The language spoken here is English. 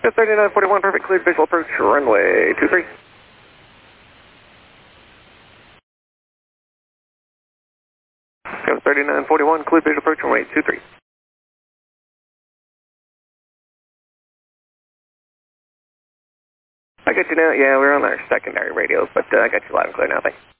3941, perfect, cleared visual approach, runway 23. Go 3941, cleared visual approach, runway 23. I got you now. Yeah, we're on our secondary radios, but I got you loud and clear now, thanks.